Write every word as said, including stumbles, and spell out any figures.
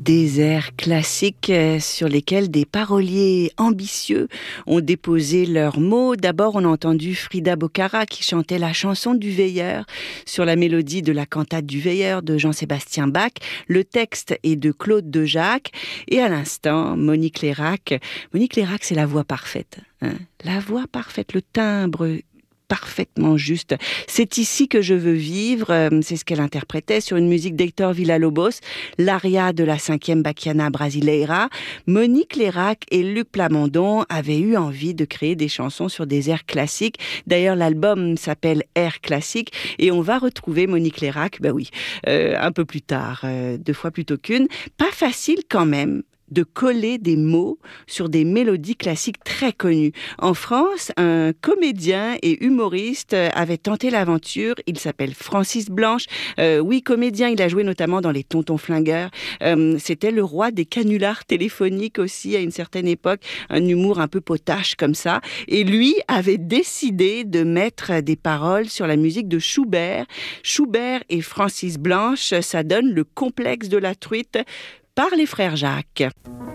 Des airs classiques sur lesquels des paroliers ambitieux ont déposé leurs mots. D'abord, on a entendu Frida Bocara qui chantait la chanson du Veilleur sur la mélodie de la cantate du Veilleur de Jean-Sébastien Bach. Le texte est de Claude Dejac. Et à l'instant, Monique Lérac. Monique Lérac, c'est la voix parfaite. Hein, la voix parfaite, le timbre parfaitement juste. C'est ici que je veux vivre, c'est ce qu'elle interprétait sur une musique d'Hector Villa-Lobos, l'aria de la cinquième Bachiana Brasileira. Monique Lérac et Luc Plamondon avaient eu envie de créer des chansons sur des airs classiques. D'ailleurs, l'album s'appelle Airs classiques et on va retrouver Monique Lérac, ben oui, euh, un peu plus tard, euh, deux fois plutôt qu'une. Pas facile quand même de coller des mots sur des mélodies classiques très connues. En France, un comédien et humoriste avait tenté l'aventure. Il s'appelle Francis Blanche. Euh, oui, comédien, il a joué notamment dans Les Tontons Flingueurs. Euh, c'était le roi des canulars téléphoniques aussi à une certaine époque. Un humour un peu potache comme ça. Et lui avait décidé de mettre des paroles sur la musique de Schubert. Schubert et Francis Blanche, ça donne Le complexe de la truite par les frères Jacques.